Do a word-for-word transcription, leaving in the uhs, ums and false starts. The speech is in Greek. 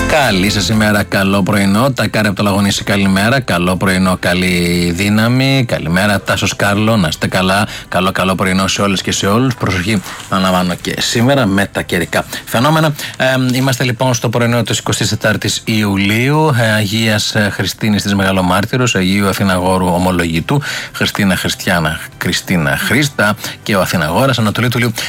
Καλή σας ημέρα, καλό πρωινό. Τα Κάρι από το Λαγονίσι, καλημέρα. Καλό πρωινό, καλή δύναμη. Καλημέρα, Τάσος Κάρλο, να είστε καλά. Καλό, καλό πρωινό σε όλες και σε όλους. Προσοχή, αναλαμβάνω και σήμερα με τα καιρικά φαινόμενα. Ε, είμαστε λοιπόν στο πρωινό της εικοστής τέταρτης Ιουλίου, ε, Αγίας Χριστίνης της Μεγαλομάρτυρος, Αγίου Αθηναγόρου Ομολογητού, Χριστίνα Χριστιάνα, Κριστίνα Χρήστα και ο Αθηναγόρας Ανατολή του Λίου.